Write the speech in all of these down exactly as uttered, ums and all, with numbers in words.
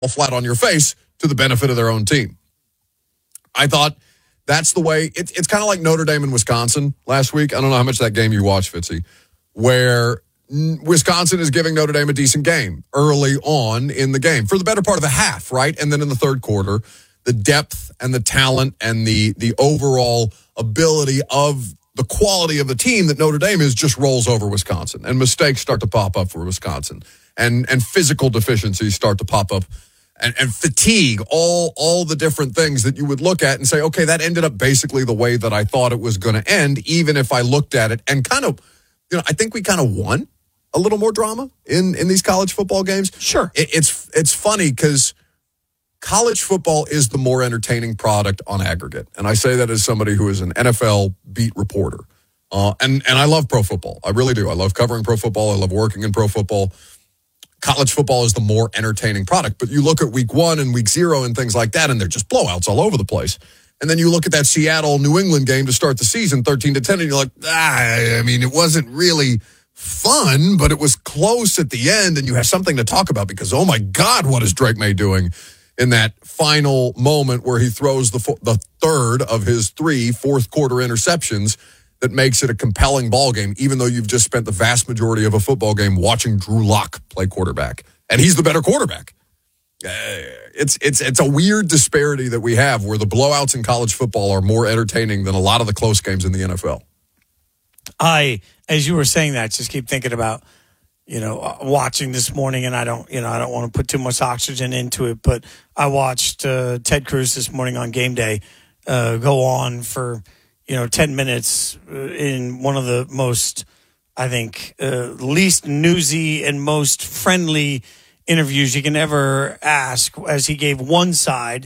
flat on your face to the benefit of their own team. I thought that's the way. It, it's kind of like Notre Dame and Wisconsin last week. I don't know how much that game you watched, Fitzy, where Wisconsin is giving Notre Dame a decent game early on in the game for the better part of the half, right? And then in the third quarter, the depth and the talent and the the overall ability of the quality of the team that Notre Dame is just rolls over Wisconsin, and mistakes start to pop up for Wisconsin, and and physical deficiencies start to pop up, and, and fatigue, all all the different things that you would look at and say, okay, that ended up basically the way that I thought it was going to end, even if I looked at it and kind of, you know, I think we kind of won a little more drama in, in these college football games. Sure. It, it's it's funny because college football is the more entertaining product on aggregate. And I say that as somebody who is an N F L beat reporter. Uh, and, and I love pro football. I really do. I love covering pro football. I love working in pro football. College football is the more entertaining product. But you look at week one and week zero and things like that, and they're just blowouts all over the place. And then you look at that Seattle-New England game to start the season, thirteen to ten, and you're like, ah, I mean, it wasn't really fun, but it was close at the end, and you have something to talk about because, oh my God, what is Drake May doing in that final moment where he throws the fo- the third of his three fourth quarter interceptions that makes it a compelling ball game, even though you've just spent the vast majority of a football game watching Drew Lock play quarterback, and he's the better quarterback. Uh, it's it's it's a weird disparity that we have where the blowouts in college football are more entertaining than a lot of the close games in the N F L. I, as you were saying that, just keep thinking about, you know, watching this morning, and I don't, you know, I don't want to put too much oxygen into it, but I watched uh, Ted Cruz this morning on Game Day uh, go on for, you know, ten minutes in one of the most, I think, uh, least newsy and most friendly interviews you can ever ask, as he gave one side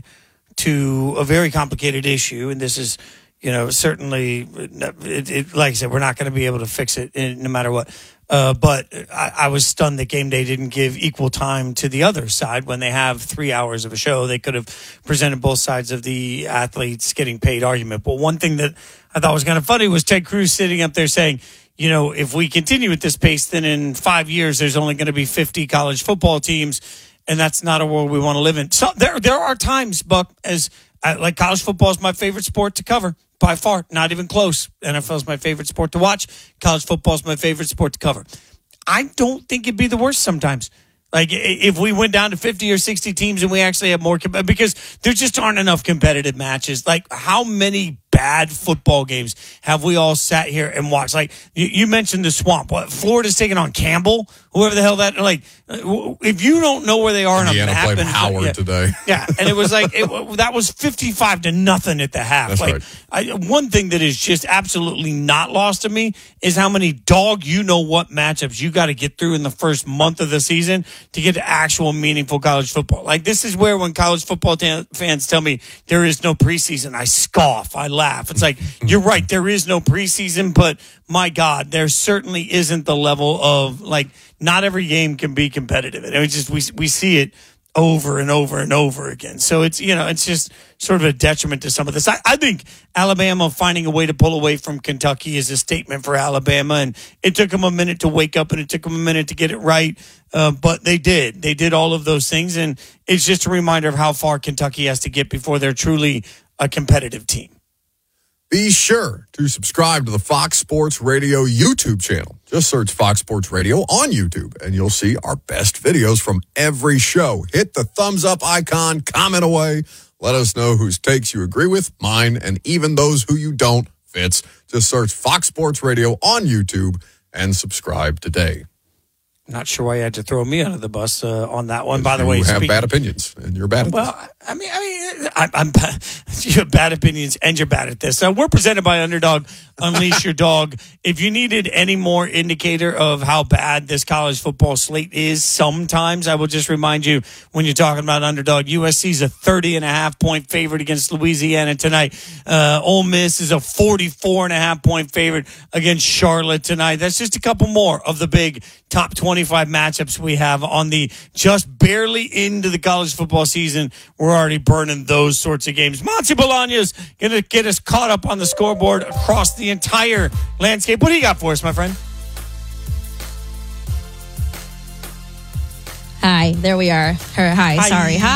to a very complicated issue, and this is, you know, certainly, it, it, like I said, we're not going to be able to fix it in, no matter what. Uh, but I, I was stunned that Game Day didn't give equal time to the other side when they have three hours of a show. They could have presented both sides of the athletes getting paid argument. But one thing that I thought was kind of funny was Ted Cruz sitting up there saying, you know, if we continue at this pace, then in five years, there's only going to be fifty college football teams, and that's not a world we want to live in. So there, there are times, Buck, as I, like college football is my favorite sport to cover. By far, not even close. N F L is my favorite sport to watch. College football is my favorite sport to cover. I don't think it'd be the worst sometimes. Like, if we went down to fifty or sixty teams and we actually have more, because there just aren't enough competitive matches. Like, how many bad football games have we all sat here and watched? Like, you, you mentioned the Swamp. What, Florida's taking on Campbell, whoever the hell that, like, if you don't know where they are in a map. Indiana played Howard yeah, today. Yeah, and it was like, it, that was fifty-five to nothing at the half. That's like, right. I, one thing that is just absolutely not lost to me is how many dog you know what matchups you got to get through in the first month of the season to get to actual meaningful college football. Like, this is where when college football t- fans tell me there is no preseason, I scoff, I laugh. It's like, you're right, there is no preseason, but my God, there certainly isn't the level of, like, not every game can be competitive. And it's just, we we see it over and over and over again. So it's, you know, it's just sort of a detriment to some of this. I, I think Alabama finding a way to pull away from Kentucky is a statement for Alabama, and it took them a minute to wake up and it took them a minute to get it right. Uh, but they did. They did all of those things, and it's just a reminder of how far Kentucky has to get before they're truly a competitive team. Be sure to subscribe to the Fox Sports Radio YouTube channel. Just search Fox Sports Radio on YouTube, and you'll see our best videos from every show. Hit the thumbs up icon, comment away. Let us know whose takes you agree with, mine, and even those who you don't, Fitz. Just search Fox Sports Radio on YouTube and subscribe today. Not sure why you had to throw me under the bus uh, on that one. By the way, you have speaking, bad opinions, and you're bad at well, this. I mean, I mean, I, I'm bad. You have bad opinions, and you're bad at this. So we're presented by Underdog. Unleash your dog. If you needed any more indicator of how bad this college football slate is, sometimes I will just remind you, when you're talking about Underdog, U S C is a thirty and a half point favorite against Louisiana tonight. Uh, Ole Miss is a forty-four and a half point favorite against Charlotte tonight. That's just a couple more of the big top twenty-five matchups we have on the just barely into the college football season. We're already burning those sorts of games. Monty Bolaños going to get us caught up on the scoreboard across the entire landscape. What do you got for us, my friend? Hi, there we are. Her, hi, Hi. sorry. Hi.